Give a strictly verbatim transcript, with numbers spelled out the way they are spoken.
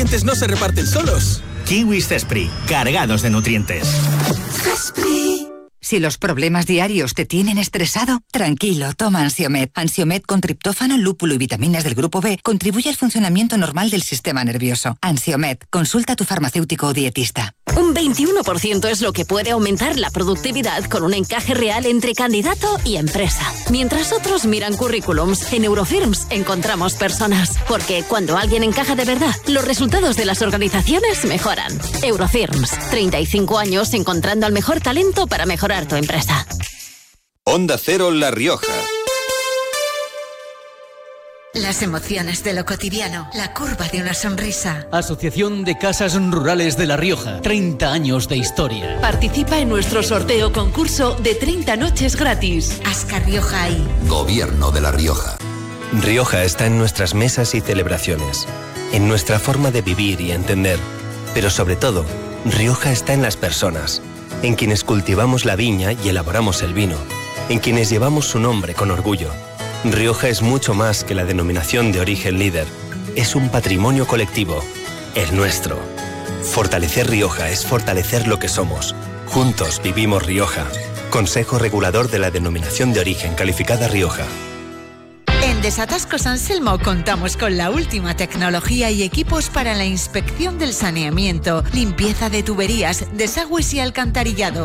nutrientes no se reparten solos. Kiwis Cespri, cargados de nutrientes. Cespri. Si los problemas diarios te tienen estresado, tranquilo, toma Ansiomed. Ansiomed con triptófano, lúpulo y vitaminas del grupo B contribuye al funcionamiento normal del sistema nervioso. Ansiomed, consulta a tu farmacéutico o dietista. Un veintiuno por ciento es lo que puede aumentar la productividad con un encaje real entre candidato y empresa. Mientras otros miran currículums, en Eurofirms encontramos personas. Porque cuando alguien encaja de verdad, los resultados de las organizaciones mejoran. Eurofirms, treinta y cinco años encontrando al mejor talento para mejorar tu empresa. Onda Cero La Rioja. Las emociones de lo cotidiano, la curva de una sonrisa. Asociación de Casas Rurales de La Rioja, treinta años de historia. Participa en nuestro sorteo concurso de treinta noches gratis. Ascar Rioja y Gobierno de La Rioja. Rioja está en nuestras mesas y celebraciones, en nuestra forma de vivir y entender, pero sobre todo, Rioja está en las personas, en quienes cultivamos la viña y elaboramos el vino, en quienes llevamos su nombre con orgullo. Rioja es mucho más que la denominación de origen líder. Es un patrimonio colectivo, el nuestro. Fortalecer Rioja es fortalecer lo que somos. Juntos vivimos Rioja. Consejo Regulador de la Denominación de Origen Calificada Rioja. En Desatascos Anselmo contamos con la última tecnología y equipos para la inspección del saneamiento, limpieza de tuberías, desagües y alcantarillado.